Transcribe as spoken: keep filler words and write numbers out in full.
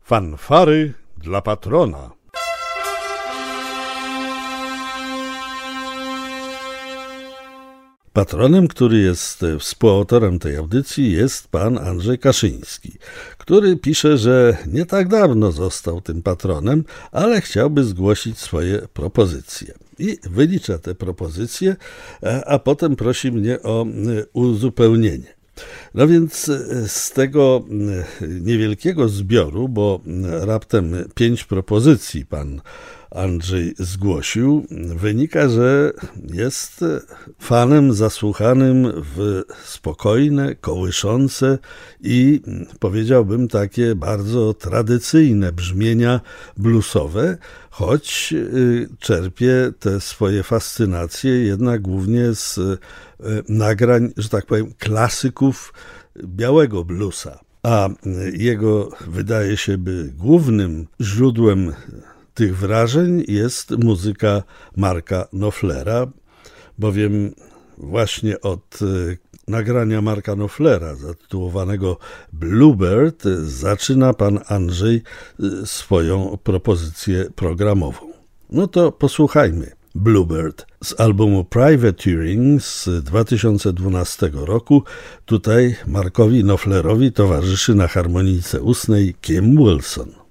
Fanfary dla patrona. Patronem, który jest współautorem tej audycji, jest pan Andrzej Kaszyński, który pisze, że nie tak dawno został tym patronem, ale chciałby zgłosić swoje propozycje. I wylicza te propozycje, a potem prosi mnie o uzupełnienie. No więc z tego niewielkiego zbioru, bo raptem pięć propozycji pan Andrzej zgłosił, wynika, że jest fanem zasłuchanym w spokojne, kołyszące i powiedziałbym takie bardzo tradycyjne brzmienia bluesowe, choć czerpie te swoje fascynacje jednak głównie z nagrań, że tak powiem, klasyków białego bluesa. A jego wydaje się by głównym źródłem tych wrażeń jest muzyka Marka Knopflera, bowiem właśnie od nagrania Marka Knopflera zatytułowanego Bluebird zaczyna pan Andrzej swoją propozycję programową. No to posłuchajmy. Bluebird z albumu Privateering z dwa tysiące dwunastego roku. Tutaj Markowi Knopflerowi towarzyszy na harmonijce ustnej Kim Wilson.